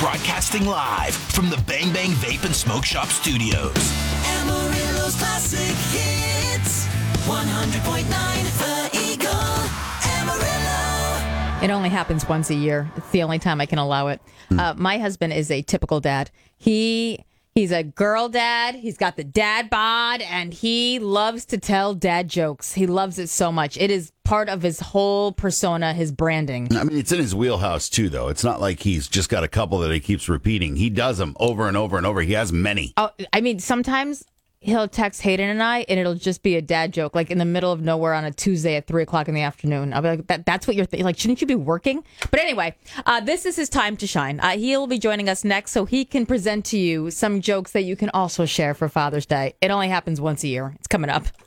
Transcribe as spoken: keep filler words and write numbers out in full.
Broadcasting live from the Bang Bang Vape and Smoke Shop studios. Amarillo's Classic Hits. one hundred point nine The Eagle. Amarillo. It only happens once a year. It's the only time I can allow it. Uh, my husband is a typical dad. He he's a girl dad. He's got the dad bod, and he loves to tell dad jokes. He loves it so much. It is part of his whole persona, his branding. I mean, it's in his wheelhouse, too, though. It's not like he's just got a couple that he keeps repeating. He does them over and over and over. He has many. Oh, I mean, sometimes he'll text Hayden and I, and it'll just be a dad joke, like in the middle of nowhere on a Tuesday at three o'clock in the afternoon. I'll be like, that, that's what you're thinking. Like, shouldn't you be working? But anyway, uh, this is his time to shine. Uh, he'll be joining us next so he can present to you some jokes that you can also share for Father's Day. It only happens once a year. It's coming up.